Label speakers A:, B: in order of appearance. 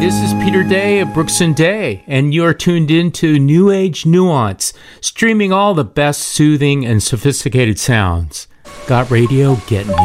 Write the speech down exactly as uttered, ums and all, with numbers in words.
A: this is Peter Day of Brooks and Day, and you're tuned in to New Age Nuance, streaming all the best soothing and sophisticated sounds. Got radio getting